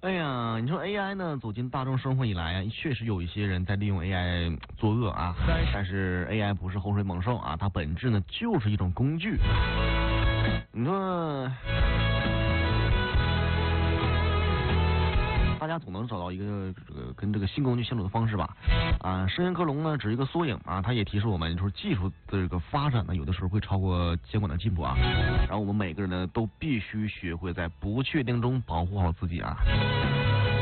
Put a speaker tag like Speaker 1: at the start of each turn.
Speaker 1: 哎呀，你说 AI 呢走进大众生活以来啊，确实有一些人在利用 AI 作恶啊，但是 AI 不是洪水猛兽啊，它本质呢就是一种工具。你说，大家总能找到一个跟这个新工具相处的方式吧？啊，声音克隆呢只是一个缩影啊，它也提示我们，就是技术的这个发展呢，有的时候会超过监管的进步啊。然后我们每个人呢都必须学会在不确定中保护好自己啊。